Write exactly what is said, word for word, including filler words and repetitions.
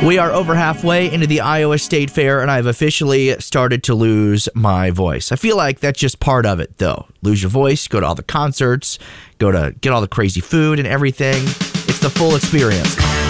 We are over halfway into the Iowa State Fair, and I've officially started to lose my voice. I feel like that's just part of it, though. Lose your voice, go to all the concerts, go to get all the crazy food and everything. It's the full experience.